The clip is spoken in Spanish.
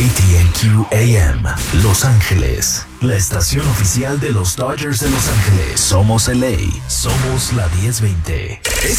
KTNQ AM, Los Ángeles, la estación oficial de los Dodgers de Los Ángeles. Somos LA, somos la 1020.